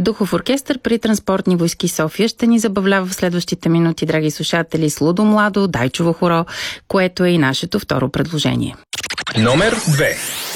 Духов оркестър при Транспортни войски София ще ни забавлява в следващите минути, драги слушатели, с Лудо Младо, Дайчово хоро, което е и нашето второ предложение. Номер 2.